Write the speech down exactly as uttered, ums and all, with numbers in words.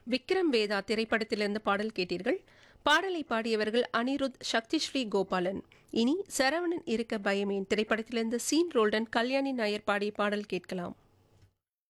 விக்ரம் வேதா திரைப்படத்திலிருந்து பாடல் கேட்டீர்கள். பாடலை பாடியவர்கள் அனிருத், சக்தி ஸ்ரீ கோபாலன். இனி சரவணன் இருக்க பயமேன் திரைப்படத்திலிருந்து சீன் ரோல்டன், கல்யாணி நாயர் பாடிய பாடல் கேட்கலாம்.